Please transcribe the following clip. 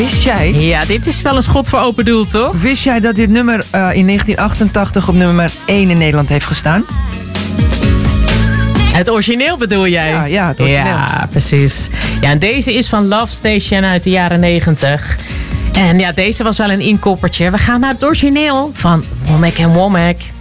Wist jij? Ja, dit is wel een schot voor open doel, toch? Wist jij dat dit nummer in 1988 op nummer 1 in Nederland heeft gestaan? Het origineel bedoel jij? Ja, het origineel. Ja, precies. Ja, en deze is van Love Station uit de jaren 90. En ja, deze was wel een inkoppertje. We gaan naar het origineel van Womack en Womack.